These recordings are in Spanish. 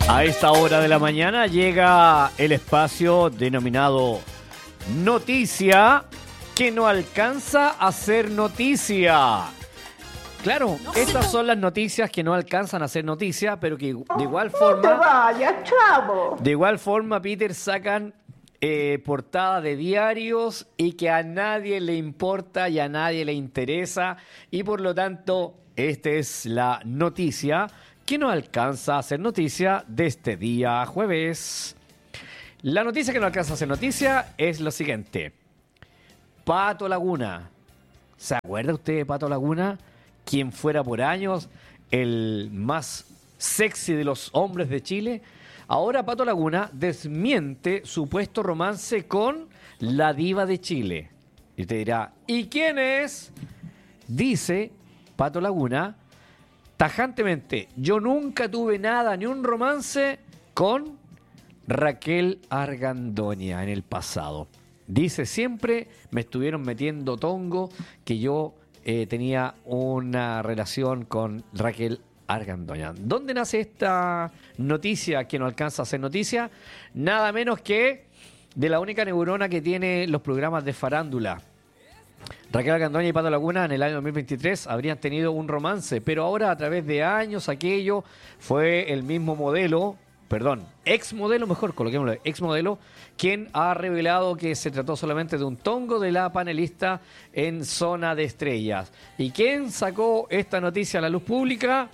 A esta hora de la mañana llega el espacio denominado Noticia que no alcanza a ser noticia. Claro, estas son las noticias que no alcanzan a ser noticia, pero que de igual forma... ¡No te vayas, chavo! De igual forma, Peter, sacan portada de diarios y que a nadie le importa y a nadie le interesa. Y por lo tanto, esta es la noticia que no alcanza a ser noticia de este día jueves. La noticia que no alcanza a ser noticia es lo siguiente. Pato Laguna. ¿Se acuerda usted de Pato Laguna? Quien fuera por años el más sexy de los hombres de Chile. Ahora Pato Laguna desmiente supuesto romance con la diva de Chile. Y usted dirá, ¿y quién es? Dice Pato Laguna tajantemente, yo nunca tuve nada, ni un romance con Raquel Argandoña en el pasado. Dice, siempre me estuvieron metiendo tongo que yo tenía una relación con Raquel Argandoña. ¿Dónde nace esta noticia que no alcanza a ser noticia? Nada menos que de la única neurona que tiene los programas de farándula. Raquel Argandoña y Pato Laguna en el año 2023 habrían tenido un romance, pero ahora a través de años aquello fue el mismo modelo, ex modelo, mejor coloquémoslo, ex modelo, quien ha revelado que se trató solamente de un tongo de la panelista en Zona de Estrellas. ¿Y quién sacó esta noticia a la luz pública?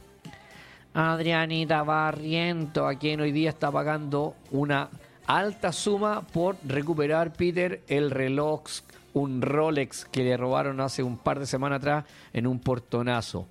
Adrianita Barriento, a quien hoy día está pagando una alta suma por recuperar, Peter, el reloj, un Rolex que le robaron hace un par de semanas atrás en un portonazo.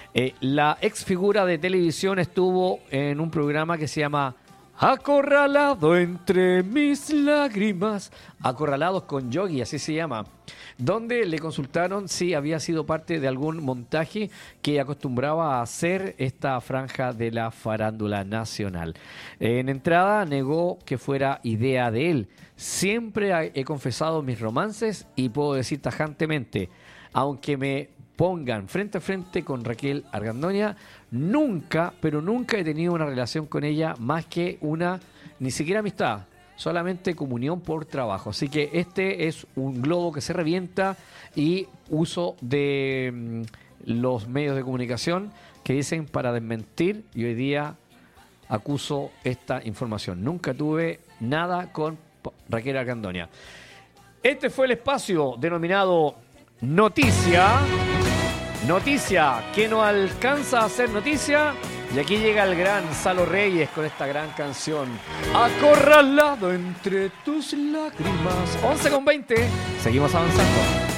La ex figura de televisión estuvo en un programa que se llama Acorralado entre mis lágrimas, Acorralados con Yogi, así se llama, donde le consultaron si había sido parte de algún montaje que acostumbraba a hacer esta franja de la farándula nacional. En entrada negó que fuera idea de él. Siempre he confesado mis romances y puedo decir tajantemente, aunque me pongan frente a frente con Raquel Argandoña, nunca, pero nunca he tenido una relación con ella más que una, ni siquiera amistad, solamente comunión por trabajo. Así que este es un globo que se revienta y uso de los medios de comunicación que dicen para desmentir, y hoy día acuso esta información. Nunca tuve nada con Raquel Argandoña. Este fue el espacio denominado Noticia que no alcanza a ser noticia. Y aquí llega el gran Salo Reyes con esta gran canción, Acorralado entre tus lágrimas. 11:20, seguimos avanzando.